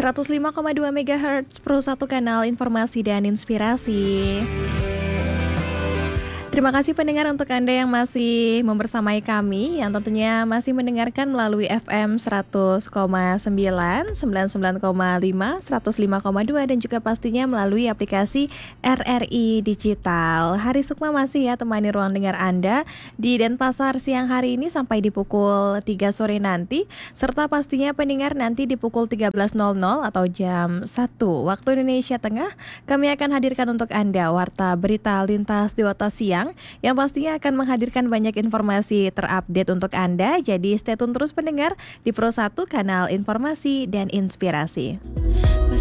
105,2 MHz Pro 1 kanal informasi dan inspirasi. Terima kasih pendengar untuk Anda yang masih membersamai kami, yang tentunya masih mendengarkan melalui FM 100,9, 99,5, 105,2 dan juga pastinya melalui aplikasi RRI Digital. Hari Sukma masih ya temani ruang dengar Anda di Denpasar siang hari ini sampai di pukul 3 sore nanti, serta pastinya pendengar nanti di pukul 13.00 atau jam 1 waktu Indonesia Tengah, kami akan hadirkan untuk Anda Warta Berita Lintas Dewata Siang yang pastinya akan menghadirkan banyak informasi terupdate untuk Anda. Jadi stay tune terus pendengar di Pro 1 kanal informasi dan inspirasi.